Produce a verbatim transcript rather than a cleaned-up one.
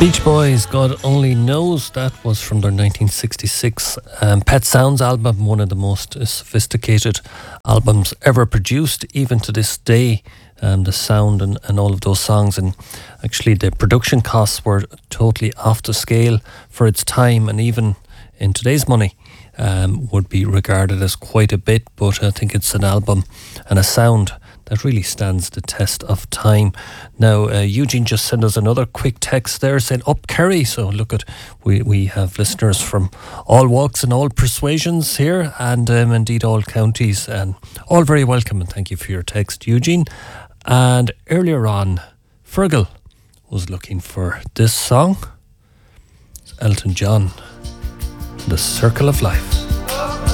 Beach Boys, God Only Knows. That was from their nineteen sixty-six um, Pet Sounds album, one of the most sophisticated albums ever produced, even to this day. Um, the sound and, and all of those songs, and actually the production costs were totally off the scale for its time, and even in today's money um, would be regarded as quite a bit. But I think it's an album and a sound that really stands the test of time. Now, uh, Eugene just sent us another quick text there saying, up Kerry. So look at, we, we have listeners from all walks and all persuasions here, and um, indeed all counties, and all very welcome, and thank you for your text, Eugene. And earlier on, Fergal was looking for this song. It's Elton John, The Circle of Life.